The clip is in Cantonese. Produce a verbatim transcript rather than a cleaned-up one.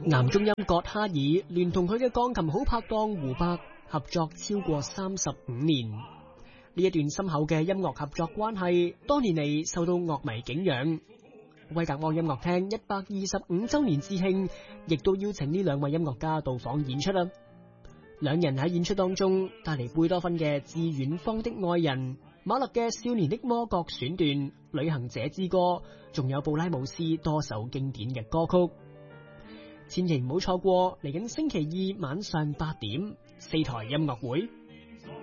男中音葛哈爾聯同佢嘅鋼琴好拍檔胡伯合作超過三十五年，呢一段深厚嘅音樂合作關係，多年嚟受到樂迷敬仰。威格安音樂廳一百二十五周年致慶，亦都邀請呢兩位音樂家到訪演出啦。兩人喺演出當中帶嚟貝多芬嘅《致遠方的愛人》、馬勒嘅《少年的魔國》選段、《旅行者之歌》，仲有布拉姆斯多首經典嘅歌曲。千祈唔好錯過嚟緊星期二晚上八點四台音樂會。